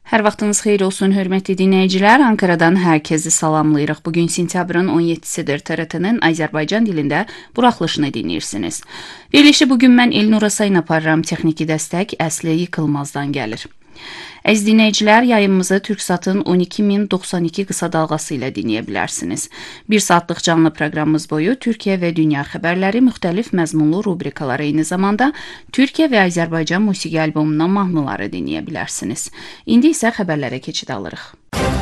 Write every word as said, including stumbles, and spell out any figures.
Hər vaxtınız xeyir olsun, hörmətli dinləyicilər. Ankaradan hər kəsi salamlayırıq. Bugün sentyabrın on yeddisidir. T R T-nin Azərbaycan dilində buraxılışını dinləyirsiniz. Verilişi bugün mən Elnur Asayın aparıram. Texniki dəstək Əsli Yıkılmazdan gəlir. Əziz dinləyicilər, yayımımızı Türksatın on iki min doxsan iki qısa dalğası ilə dinləyə bilərsiniz. Bir saatlıq canlı proqramımız boyu Türkiyə və dünya xəbərləri, müxtəlif məzmunlu rubrikaları, eyni zamanda Türkiyə və Azərbaycan musiqi albomundan mahnıları dinləyə bilərsiniz. İndi isə xəbərlərə keçid alırıq.